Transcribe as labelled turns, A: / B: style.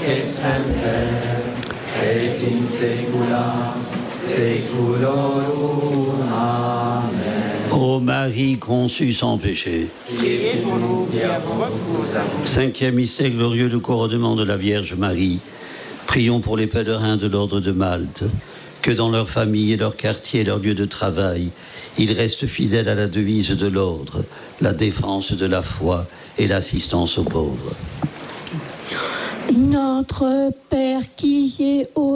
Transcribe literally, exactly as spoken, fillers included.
A: et semper, et in saecula saeculorum. Amen.
B: Ô Marie conçue sans péché.
A: Priez pour nous qui avons recours à vous.
B: Cinquième mystère glorieux, le couronnement de la Vierge Marie. Prions pour les pèlerins de l'ordre de Malte, que dans leur famille et leur quartier et leur lieu de travail, ils restent fidèles à la devise de l'ordre, la défense de la foi et l'assistance aux pauvres.
C: Notre Père qui es aux